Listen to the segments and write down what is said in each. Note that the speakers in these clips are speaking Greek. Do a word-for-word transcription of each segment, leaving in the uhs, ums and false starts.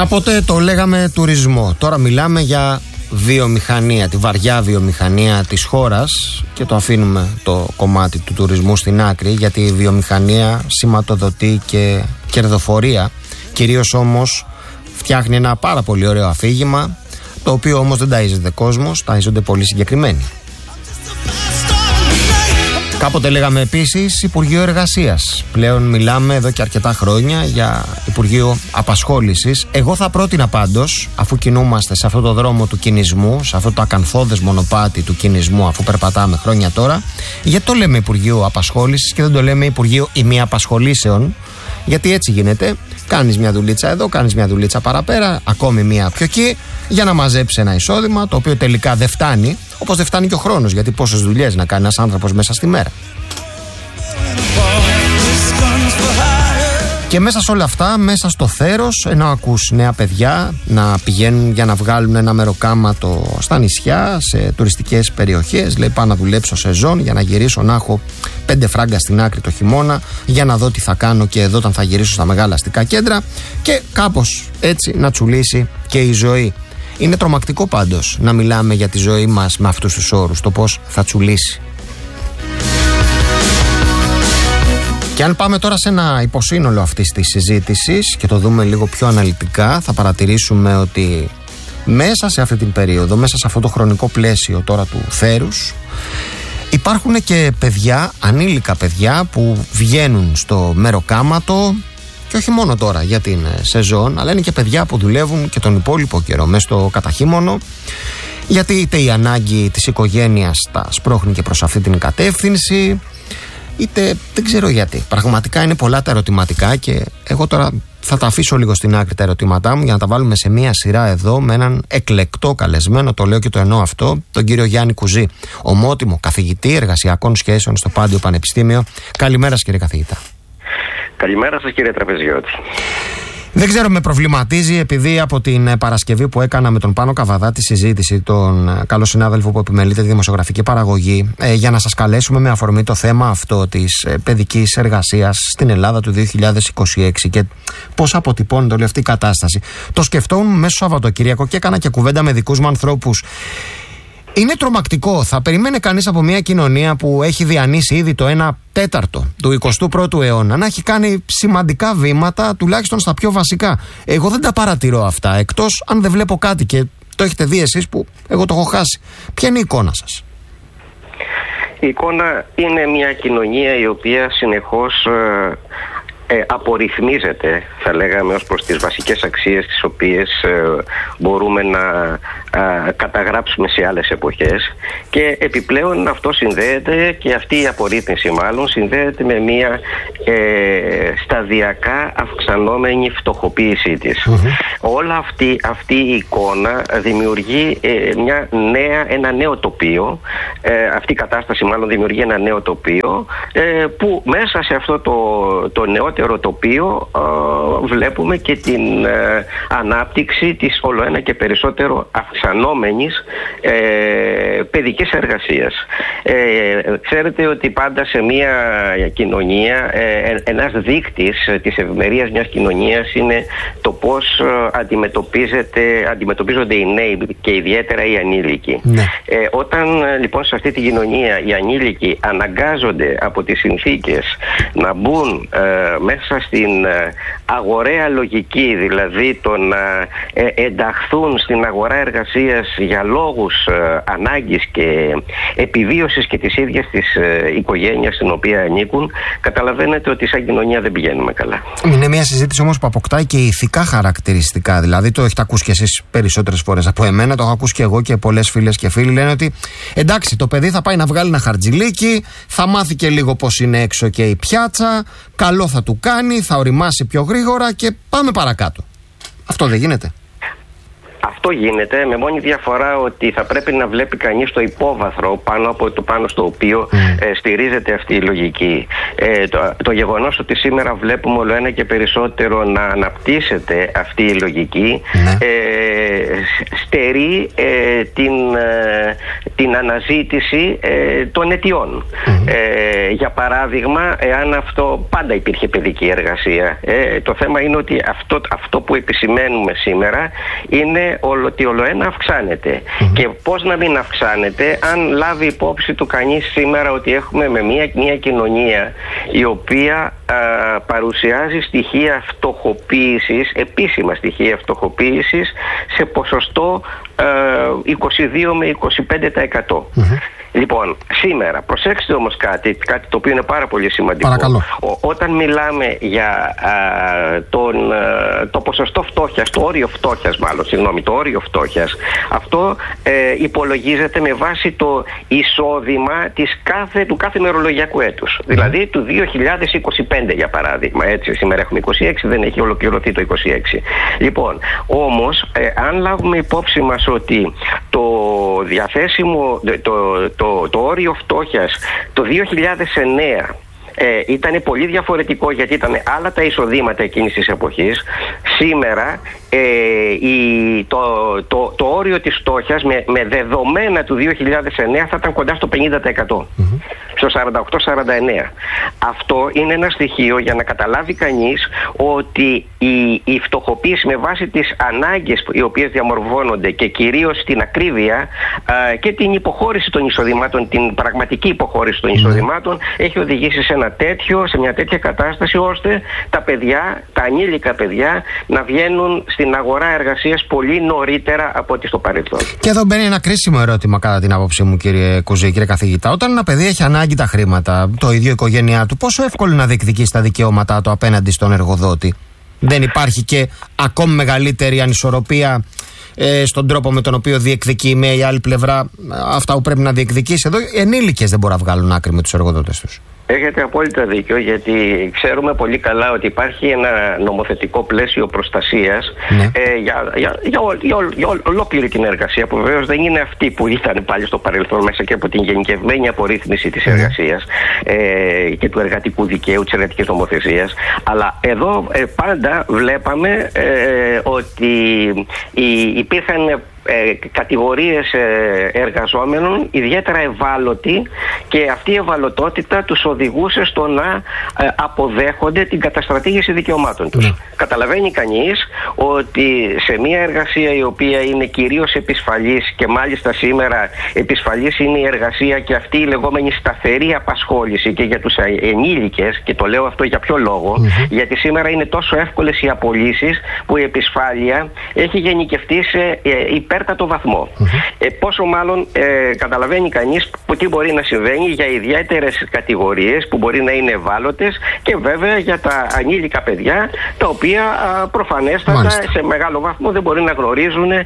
Κάποτε το λέγαμε τουρισμό, τώρα μιλάμε για βιομηχανία, τη βαριά βιομηχανία της χώρας, και το αφήνουμε το κομμάτι του τουρισμού στην άκρη, γιατί η βιομηχανία σηματοδοτεί και κερδοφορία, κυρίως όμως φτιάχνει ένα πάρα πολύ ωραίο αφήγημα, το οποίο όμως δεν ταΐζεται κόσμος, ταΐζονται πολύ συγκεκριμένοι. Κάποτε λέγαμε επίσης Υπουργείο Εργασίας. Πλέον μιλάμε εδώ και αρκετά χρόνια για Υπουργείο Απασχόλησης. Εγώ θα πρότεινα πάντως, αφού κινούμαστε σε αυτό το δρόμο του κινησμού, σε αυτό το ακανθώδες μονοπάτι του κινησμού, αφού περπατάμε χρόνια τώρα, γιατί το λέμε Υπουργείο Απασχόλησης και δεν το λέμε Υπουργείο Ημιαπασχολήσεων? Γιατί έτσι γίνεται. Κάνεις μια δουλίτσα εδώ, κάνεις μια δουλίτσα παραπέρα, ακόμη μια πιο εκεί, για να μαζέψεις ένα εισόδημα, το οποίο τελικά δεν φτάνει, όπως δεν φτάνει και ο χρόνος, γιατί πόσες δουλειές να κάνει ένας άνθρωπος μέσα στη μέρα. Και μέσα σε όλα αυτά, μέσα στο θέρος, ενώ ακούς νέα παιδιά να πηγαίνουν για να βγάλουν ένα μεροκάματο στα νησιά, σε τουριστικές περιοχές, λέει πάω να δουλέψω σεζόν για να γυρίσω να έχω πέντε φράγκα στην άκρη το χειμώνα, για να δω τι θα κάνω και εδώ όταν θα γυρίσω στα μεγάλα αστικά κέντρα, και κάπως έτσι να τσουλήσει και η ζωή. Είναι τρομακτικό πάντως να μιλάμε για τη ζωή μας με αυτούς τους όρους, το πώς θα τσουλήσει. Και αν πάμε τώρα σε ένα υποσύνολο αυτής της συζήτησης και το δούμε λίγο πιο αναλυτικά, θα παρατηρήσουμε ότι μέσα σε αυτή την περίοδο, μέσα σε αυτό το χρονικό πλαίσιο τώρα του θέρους, υπάρχουν και παιδιά, ανήλικα παιδιά, που βγαίνουν στο μεροκάματο, και όχι μόνο τώρα για την σεζόν, αλλά είναι και παιδιά που δουλεύουν και τον υπόλοιπο καιρό μέσα στο καταχείμωνο, γιατί είτε η ανάγκη της οικογένειας τα σπρώχνει και προς αυτή την κατεύθυνση, είτε δεν ξέρω γιατί. Πραγματικά είναι πολλά τα ερωτηματικά, και εγώ τώρα θα τα αφήσω λίγο στην άκρη τα ερωτήματά μου για να τα βάλουμε σε μία σειρά εδώ με έναν εκλεκτό καλεσμένο, το λέω και το εννοώ αυτό, τον κύριο Γιάννη Κουζή, ομότιμο καθηγητή εργασιακών σχέσεων στο Πάντιο Πανεπιστήμιο. Καλημέρα σας, κύριε καθηγητά. Καλημέρα σας, κύριε Τραπεζιώτη. Δεν ξέρω, με προβληματίζει, επειδή από την Παρασκευή που έκανα με τον Πάνο Καβαδά τη συζήτηση, τον καλό συνάδελφο που επιμελείται τη δημοσιογραφική παραγωγή, ε, για να σας καλέσουμε με αφορμή το θέμα αυτό της ε, παιδικής εργασίας στην Ελλάδα του δύο χιλιάδες είκοσι έξι και πώς αποτυπώνεται όλη αυτή η κατάσταση. Το σκεφτόμουν μέσα στο Σαββατοκύριακο και έκανα και κουβέντα με δικούς μου ανθρώπους. Είναι τρομακτικό. Θα περιμένει κανείς από μια κοινωνία που έχει διανύσει ήδη το ένα τέταρτο του εικοστού πρώτου αιώνα να έχει κάνει σημαντικά βήματα, τουλάχιστον στα πιο βασικά. Εγώ δεν τα παρατηρώ αυτά, εκτός αν δεν βλέπω κάτι, και το έχετε δει εσείς που εγώ το έχω χάσει. Ποια είναι η εικόνα σας? Η εικόνα είναι μια κοινωνία η οποία συνεχώς ε, ε, απορριθμίζεται, θα λέγαμε, ως προς τις βασικές αξίες τις οποίες ε, μπορούμε να ε, καταγράψουμε σε άλλες εποχές, και επιπλέον αυτό συνδέεται, και αυτή η απορρίθμιση μάλλον συνδέεται με μια ε, σταδιακά αυξανόμενη φτωχοποίησή της. Mm-hmm. Όλα αυτή, αυτή η εικόνα δημιουργεί ε, μια νέα, ένα νέο τοπίο, ε, αυτή η κατάσταση μάλλον δημιουργεί ένα νέο τοπίο, ε, που μέσα σε αυτό το, το νεότερο τοπίο ε, βλέπουμε και την ε, ανάπτυξη της ολοένα και περισσότερο αυξανόμενης ε, παιδικής εργασίας. Ε, ξέρετε ότι πάντα σε μια κοινωνία ε, ένας δείκτης της ευημερίας μιας κοινωνίας είναι το πώς αντιμετωπίζεται, αντιμετωπίζονται οι νέοι και ιδιαίτερα οι ανήλικοι. Ναι. Ε, όταν λοιπόν σε αυτή τη κοινωνία οι ανήλικοι αναγκάζονται από τις συνθήκες να μπουν ε, μέσα στην ε, αγοραία λογική, δηλαδή το να ε, ενταχθούν στην αγορά εργασίας για λόγους ε, ανάγκης και επιβίωσης και της ίδιας της ε, οικογένειας στην οποία ανήκουν, καταλαβαίνετε ότι σαν κοινωνία δεν πηγαίνουμε καλά. Είναι μια συζήτηση όμως που αποκτάει και ηθικά χαρακτηριστικά. Δηλαδή, το έχετε ακούσει κι εσείς περισσότερες φορές από εμένα, το έχω ακούσει και εγώ και πολλές φίλες και φίλοι. Λένε ότι εντάξει, το παιδί θα πάει να βγάλει ένα χαρτζηλίκι, θα μάθει και λίγο πώς είναι έξω και η πιάτσα, καλό θα του κάνει, θα οριμάσει πιο γρήγορα και πάμε παρακάτω. Αυτό δεν γίνεται? αυτό γίνεται, με μόνη διαφορά ότι θα πρέπει να βλέπει κανείς το υπόβαθρο πάνω από το πάνω στο οποίο mm. ε, στηρίζεται αυτή η λογική. Ε, το, το γεγονός ότι σήμερα βλέπουμε όλο ένα και περισσότερο να αναπτύσσεται αυτή η λογική mm. ε, στερεί ε, την, ε, την αναζήτηση ε, των αιτιών. Mm. Ε, για παράδειγμα, εάν αυτό πάντα υπήρχε παιδική εργασία, ε, το θέμα είναι ότι αυτό, αυτό που επισημαίνουμε σήμερα είναι ότι όλο ένα αυξάνεται. Mm-hmm. Και πώς να μην αυξάνεται αν λάβει υπόψη του κανείς σήμερα ότι έχουμε με μια, μια κοινωνία η οποία α, παρουσιάζει στοιχεία φτωχοποίησης, επίσημα στοιχεία φτωχοποίησης σε ποσοστό α, είκοσι δύο με είκοσι πέντε τοις εκατό. Mm-hmm. Λοιπόν, σήμερα, προσέξτε όμως κάτι, κάτι το οποίο είναι πάρα πολύ σημαντικό. Ο, όταν μιλάμε για α, τον, α, το ποσοστό φτώχειας, το όριο φτώχειας μάλλον, συγγνώμη, το όριο φτώχειας, αυτό ε, υπολογίζεται με βάση το εισόδημα της κάθε, του κάθε μερολογιακού έτους. Mm. Δηλαδή του δύο χιλιάδες είκοσι πέντε για παράδειγμα, έτσι, σήμερα έχουμε είκοσι έξι, δεν έχει ολοκληρωθεί το είκοσι έξι. Λοιπόν, όμως, ε, αν λάβουμε υπόψη μας ότι το διαθέσιμο, το, το Το, το όριο φτώχειας το δύο χιλιάδες εννέα ε, ήταν πολύ διαφορετικό, γιατί ήταν άλλα τα εισοδήματα εκείνης της εποχής. Σήμερα ε, η, το, το, το όριο της φτώχειας με, με δεδομένα του δύο χιλιάδες εννέα θα ήταν κοντά στο πενήντα τοις εκατό. Mm-hmm. Στο σαράντα οκτώ σαράντα εννέα. Αυτό είναι ένα στοιχείο για να καταλάβει κανείς ότι η, η φτωχοποίηση με βάση τις ανάγκες οι οποίες διαμορφώνονται και κυρίως την ακρίβεια α, και την υποχώρηση των εισοδημάτων, την πραγματική υποχώρηση των εισοδημάτων, mm. έχει οδηγήσει σε, ένα τέτοιο, σε μια τέτοια κατάσταση ώστε τα παιδιά, τα ανήλικα παιδιά να βγαίνουν στην αγορά εργασίας πολύ νωρίτερα από ό,τι στο παρελθόν. Και εδώ μπαίνει ένα κρίσιμο ερώτημα κατά την άποψή μου, κύριε Κουζή, κύριε καθηγητά. Όταν ένα παιδί έχει ανάγκη τα χρήματα, το ίδιο η οικογένειά του, πόσο εύκολο να διεκδικήσει τα δικαιώματά του απέναντι στον εργοδότη? Δεν υπάρχει και ακόμη μεγαλύτερη ανισορροπία ε, στον τρόπο με τον οποίο διεκδικεί με η άλλη πλευρά αυτά που πρέπει να διεκδικήσει? Εδώ οι ενήλικες δεν μπορούν να βγάλουν άκρη με τους εργοδότες τους. Έχετε απόλυτα δίκιο, γιατί ξέρουμε πολύ καλά ότι υπάρχει ένα νομοθετικό πλαίσιο προστασίας ναι. ε, για, για, για, για, για ολόκληρη την εργασία, που βεβαίως δεν είναι αυτή που ήταν πάλι στο παρελθόν μέσα και από την γενικευμένη απορρίθμιση της εργασίας ε, και του εργατικού δικαίου, της εργατικής νομοθεσίας. Αλλά εδώ ε, πάντα βλέπαμε ε, ότι υπήρχαν Ε, κατηγορίες ε, εργαζόμενων ιδιαίτερα ευάλωτοι, και αυτή η ευαλωτότητα τους οδηγούσε στο να ε, αποδέχονται την καταστρατήγηση δικαιωμάτων τους. Mm. Καταλαβαίνει κανείς ότι σε μια εργασία η οποία είναι κυρίως επισφαλής, και μάλιστα σήμερα επισφαλής είναι η εργασία και αυτή η λεγόμενη σταθερή απασχόληση και για τους ενήλικες, και το λέω αυτό για ποιο λόγο, mm-hmm. γιατί σήμερα είναι τόσο εύκολες οι απολύσεις που η επισφάλεια έχει γενικευτεί σε ε, υπέρτατο βαθμό. Mm-hmm. Ε, πόσο μάλλον ε, καταλαβαίνει κανείς τι μπορεί να συμβαίνει για ιδιαίτερες κατηγορίες που μπορεί να είναι ευάλωτες, και βέβαια για τα ανήλικα παιδιά, τα οποία α, προφανέστατα Μάλιστα. σε μεγάλο βαθμό δεν μπορεί να γνωρίζουν ε,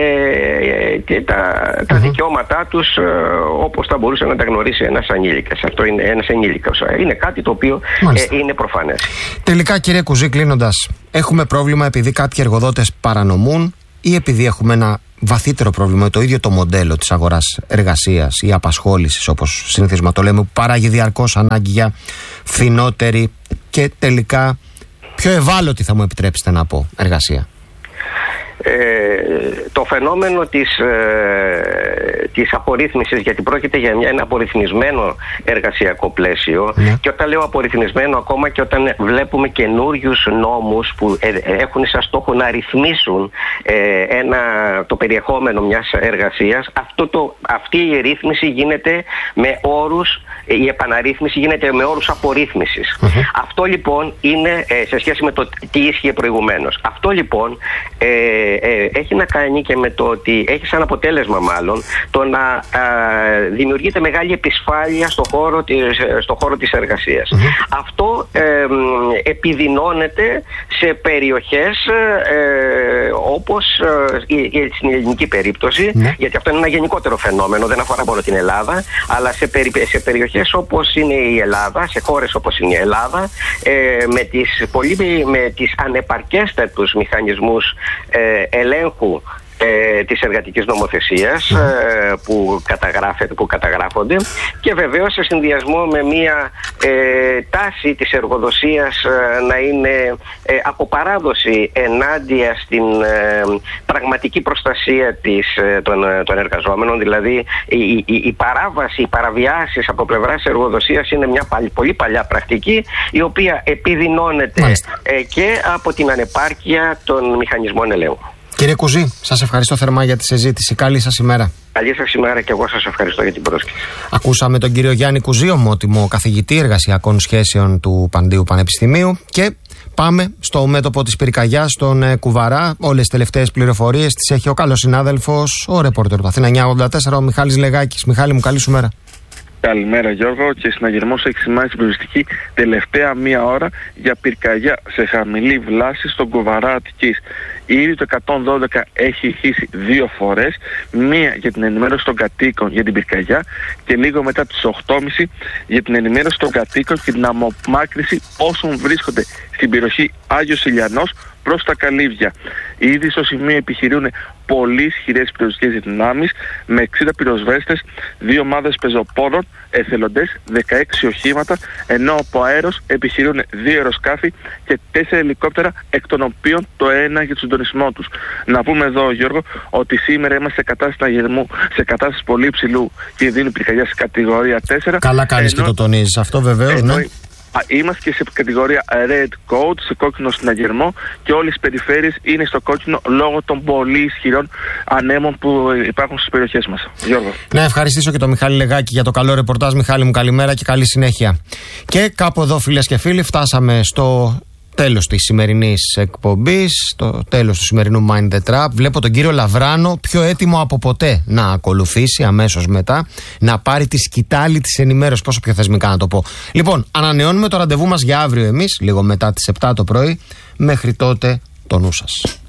ε, τα, τα mm-hmm. δικαιώματά τους ε, όπως θα μπορούσε να τα γνωρίσει ένας ανήλικας. Αυτό είναι ένας ενήλικας. Είναι κάτι το οποίο ε, είναι προφανές. Τελικά, κύριε Κουζή, κλείνοντας, έχουμε πρόβλημα επειδή κάποιοι εργοδότες παρανομούν, ή επειδή έχουμε ένα βαθύτερο πρόβλημα, το ίδιο το μοντέλο της αγοράς εργασίας ή απασχόλησης, όπως συνηθίζουμε το λέμε, που παράγει διαρκώς ανάγκη για φθηνότερη και τελικά πιο ευάλωτη, θα μου επιτρέψετε να πω, εργασία? Ε, το φαινόμενο της, ε, της απορρίθμισης, γιατί πρόκειται για μια, ένα απορριθμισμένο εργασιακό πλαίσιο, ναι. και όταν λέω απορριθμισμένο, ακόμα και όταν βλέπουμε καινούριους νόμους που ε, έχουν σαν στόχο να ρυθμίσουν ε, ένα, το περιεχόμενο μιας εργασίας, αυτό το, αυτή η ρύθμιση γίνεται με όρους, η επαναρρύθμιση γίνεται με όρους απορρίθμισης. Mm-hmm. Αυτό λοιπόν είναι ε, σε σχέση με το τι ίσχυε προηγουμένως. Αυτό λοιπόν ε, Ε, έχει να κάνει και με το ότι έχει σαν αποτέλεσμα μάλλον το να α, δημιουργείται μεγάλη επισφάλεια στο χώρο της, στο χώρο της εργασίας. Mm-hmm. Αυτό ε, επιδεινώνεται σε περιοχές ε, όπως ε, στην ελληνική περίπτωση, mm-hmm. γιατί αυτό είναι ένα γενικότερο φαινόμενο, δεν αφορά μόνο την Ελλάδα, αλλά σε, περι, σε περιοχές όπως είναι η Ελλάδα, σε χώρες όπως είναι η Ελλάδα, ε, με τις, πολύ, με τις ανεπαρκέστατους μηχανισμούς ε, ελέγχου ε, της εργατικής νομοθεσίας ε, που, που καταγράφονται, και βεβαίως σε συνδυασμό με μια ε, τάση της εργοδοσίας ε, να είναι ε, από παράδοση ενάντια στην ε, πραγματική προστασία της, ε, των, των εργαζόμενων. Δηλαδή η, η, η παράβαση, οι παραβιάσεις από πλευράς εργοδοσίας είναι μια παλι, πολύ παλιά πρακτική, η οποία επιδεινώνεται ε, και από την ανεπάρκεια των μηχανισμών ελέγχου. Κύριε Κουζή, σας ευχαριστώ θερμά για τη συζήτηση. Καλή σας ημέρα. Καλή σας ημέρα και εγώ σας ευχαριστώ για την πρόσκληση. Ακούσαμε τον κύριο Γιάννη Κουζή, ομότιμο καθηγητή εργασιακών σχέσεων του Παντίου Πανεπιστημίου, και πάμε στο μέτωπο της πυρκαγιάς στον Κουβαρά. Όλες τις τελευταίες πληροφορίες τις έχει ο καλός συνάδελφος, ο ρεπόρτερ του Αθήνα εννιακόσια ογδόντα τέσσερα, ο Μιχάλης Λεγάκης. Μιχάλη μου, καλή σου μέρα. Καλημέρα Γιώργο, και συναγερμός έχει σημάνει στην περιοριστική τελευταία μία ώρα για πυρκαγιά σε χαμηλή βλάση στον Κουβαρά Αττικής. Ήδη το εκατόν δώδεκα έχει ηχήσει δύο φορές, μία για την ενημέρωση των κατοίκων για την πυρκαγιά και λίγο μετά τις οκτώ και μισή για την ενημέρωση των κατοίκων και την απομάκρυνση όσων βρίσκονται στην περιοχή Άγιος Ηλιανός προς τα Καλύβια. Ήδη στο σημείο επιχειρούν πολύ ισχυρές πυροσβεστικές δυνάμεις με εξήντα πυροσβέστες, δύο ομάδες πεζοπόρων, εθελοντές, δεκαέξι οχήματα, ενώ από αέρος επιχειρούν δύο αεροσκάφη και τέσσερα ελικόπτερα, εκ των οποίων το ένα για τον συντονισμό τους. Να πούμε εδώ, Γιώργο, ότι σήμερα είμαστε σε κατάσταση αγερμού, σε κατάσταση πολύ υψηλού κινδύνου πυρκαγιά σε κατηγορία τέσσερα. Καλά κάνεις ενώ... και το τονίζεις αυτό, βεβαίως, ναι. Είμαστε και σε κατηγορία Red Code, σε κόκκινο συναγερμό, και όλες οι περιφέρειες είναι στο κόκκινο λόγω των πολύ ισχυρών ανέμων που υπάρχουν στις περιοχές μας. Γιώργο. Να ευχαριστήσω και τον Μιχάλη Λεγάκη για το καλό ρεπορτάζ. Μιχάλη μου, καλημέρα και καλή συνέχεια. Και κάπου εδώ, φίλες και φίλοι, φτάσαμε στο τέλος της σημερινής εκπομπής, το τέλος του σημερινού Mind the Trap. Βλέπω τον κύριο Λαβράνο πιο έτοιμο από ποτέ να ακολουθήσει αμέσως μετά, να πάρει τη σκητάλη της ενημέρωσης, πόσο πιο θεσμικά να το πω. Λοιπόν, ανανεώνουμε το ραντεβού μας για αύριο εμείς, λίγο μετά τις επτά το πρωί. Μέχρι τότε, το νου σας.